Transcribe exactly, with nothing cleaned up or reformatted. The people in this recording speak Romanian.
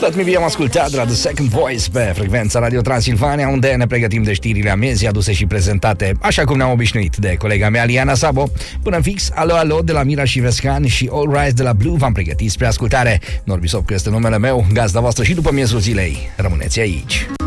Let me be am ascultat de la The Second Voice pe frecvența Radio Transilvania, unde ne pregătim de știrile amiezii aduse și prezentate, așa cum ne-am obișnuit, de colega mea Liana Sabo. Până fix, Alo Alo de la Mira și Vescan și All Rise de la Blue v-am pregătit spre ascultare. Norbi Sopcu este numele meu, gazda voastră și după miezul zilei. Rămâneți aici.